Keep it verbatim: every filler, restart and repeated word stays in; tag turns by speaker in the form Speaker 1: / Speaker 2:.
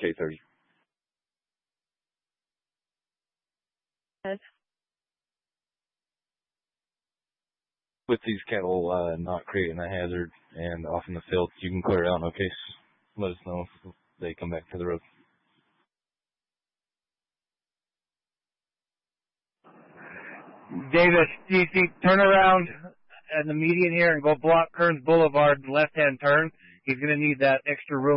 Speaker 1: K thirty.
Speaker 2: Yes.
Speaker 1: With these cattle uh, not creating a hazard and off in the field, you can clear it out in case. Let us know if they come back to the road.
Speaker 3: Davis, D C, turn around at the median here and go block Kearns Boulevard, left-hand turn. He's going to need that extra room.